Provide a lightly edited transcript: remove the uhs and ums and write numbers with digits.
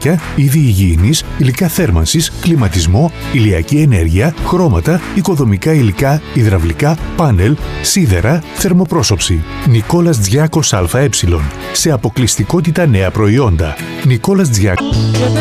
κουβάρια, είδη υγιεινής, υλικά θέρμανσης, κλιματισμό, ηλιακή ενέργεια, χρώματα, οικοδομικά υλικά, υδραυλικά, πάνελ, σίδερα, θερμοπρόσωψη. Νικόλας Τζιάκος ΑΕ. Σε αποκλειστικότητα νέα προϊόντα. Νικόλας Τζιάκος.